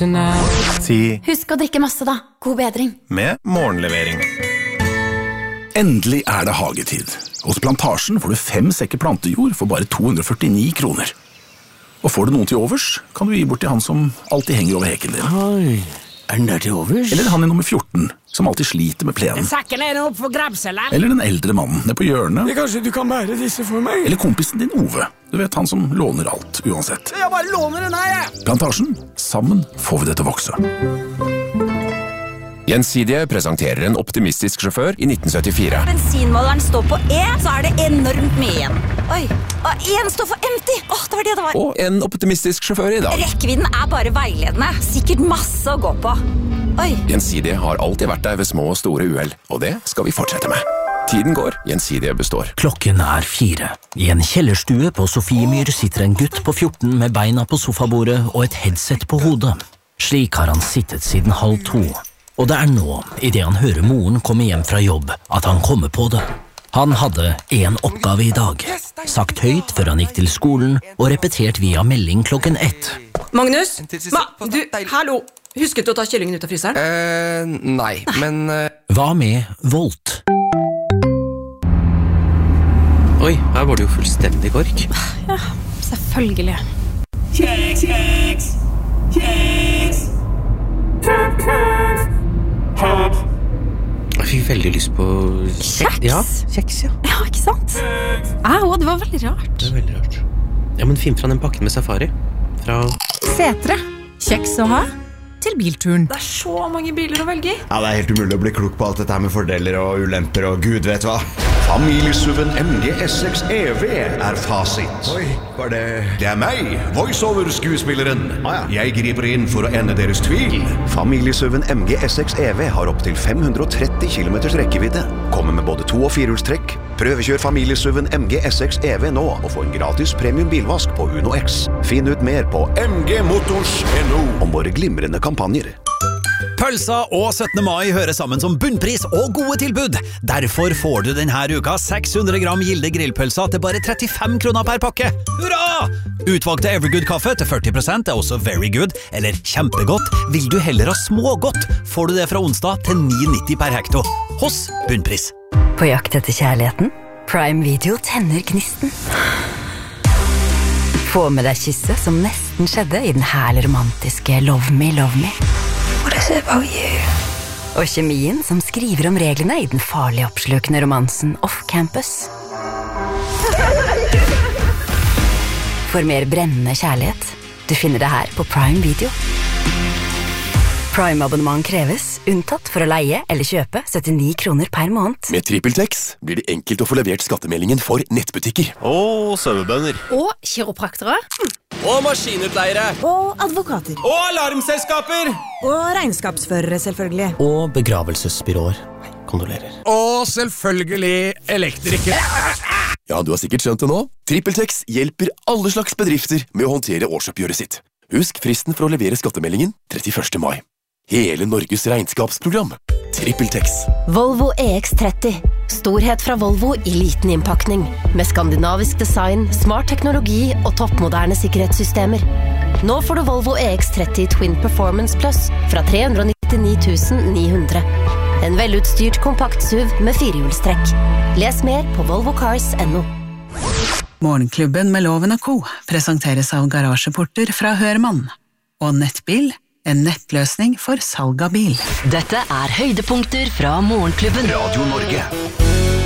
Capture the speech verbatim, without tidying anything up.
Tusen Si Husk å drikke masse da, god bedring med morgenlevering. Endelig er det hagetid. Hos Plantasjen får du fem sekker plantejord for bare to hundre og førtini kroner. Og får du noen til overs, kan du gi bort til han som alltid henger over heken din. Oi, er den der til overs? Eller han i nummer fjorten, som alltid sliter med plenen. Sakken er opp for grabs, eller? Eller den eldre mannen nede på hjørnet. Kanskje du kan bære disse for meg? Eller kompisen din Ove. Du vet han som låner alt, uansett. Jeg bare låner den her, jeg! Plantasjen, sammen får vi det til å vokse. Gjensidige presenterer en optimistisk sjåfør i nitten syttifire. Bensinmåleren står på E, så er det enormt mye igjen. Oi, og en står for empty. Åh, det var det det var. Og en optimistisk sjåfør i dag. Rekkevidden er bare veiledende. Sikkert masse å gå på. Oi. Gjensidige har alltid vært der ved små og store uhell, og det skal vi fortsette med. Tiden går, Gjensidige består. Klokken er fire. I en kjellerstue på Sofiemyr sitter en gutt på fjorten med beina på sofabordet og et headset på hodet. Slik har han sittet siden halv to. Og det er nå, i det han hører moren komme hjem fra jobb, at han kommer på det. Han hadde en oppgave i dag, sagt høyt før han gikk til skolen, og repetert via melding klokken ett. Magnus? Ma, du, hallo! Husket du å ta kyllingen ut av fryseren? Eh, nei, men... Uh... Hva med Volt? Oi, her var det jo fullstendig kork. Ja, selvfølgelig Kjeks, kjeks, kjeks Jeg fikk veldig lyst på Kjeks? Ja, kjeks, ja. Ja, ikke sant? Au, det var veldig rart. Det er veldig rart. Ja, men finn fra den pakken med safari. Fra... Setre. Kjeks å ha til bilturen. Det er så mange biler å velge i. Ja, det er helt umulig å bli klok på alt dette her med fordeler og ulemper og gud vet hva. Familiesuven M G S seks E V er fasit. Oi, var det... Det er meg, voiceover-skuespilleren. Ah, ja. Jeg griper inn for å ende deres tvil. Familiesuven M G S seks E V har opp til fem hundre og tretti kilometers rekkevidde. Kommer med både to- og firehjulstrekk. Prøvekjør familiesuven M G S seks E V nå og få en gratis premium bilvask på Uno X. Finn ut mer på m g motors punktum n o om våre glimrende kampanjer. Pølsa og syttende mai hører sammen som bunnpris og gode tilbud. Derfor får du denne uka seks hundre gram Gilde grillpølsa til bare trettifem kroner per pakke. Hurra! Utvalgte Evergood-kaffe til førti prosent er også very good, eller kjempegodt. Vil du heller ha smågodt, får du det fra onsdag til ni nitti per hekto. Hos bunnpris. På jakt etter kjærligheten? Prime Video tenner gnisten. Få med deg kysset som nesten skjedde i den herlig romantiske Love Me, Love Me. What is it about you? Og kjemien som skriver om reglene i den farlig oppslukende romansen Off Campus. For mer brennende kjærlighet, du finner det her på Prime Video. Prime-abonnement kreves, unntatt for å leie eller kjøpe syttini kroner per måned. Med TrippelTex blir det enkelt å få levert skattemeldingen for nettbutikker. Og sauebønder. Og kiropraktere. Og maskinutleiere. Og advokater. Og alarmselskaper. Og regnskapsførere, selvfølgelig. Og begravelsesbyråer. Kondolerer. Og selvfølgelig elektrikere. Ja, du har sikkert skjønt det nå. TrippelTex hjelper alle slags bedrifter med å håndtere årsoppgjøret sitt. Husk fristen for å levere skattemeldingen trettiførste mai. Hele Norges regnskapsprogram. TrippelTex. Volvo E X tretti. Storhet fra Volvo i liten innpakning. Med skandinavisk design, smart teknologi og toppmoderne sikkerhetssystemer. Nå får du Volvo E X tretti Twin Performance Plus fra tre hundre og nittini tusen ni hundre. En velutstyrt kompakt S U V med firehjulstrekk. Les mer på volvo cars punktum no. Morgenklubben med Loven og Co. presenteres av garasjeporter fra Hørmann. Og Nettbil, en nettløsning for salg av bil. Dette er høydepunkter fra Morgenklubben. Radio Norge.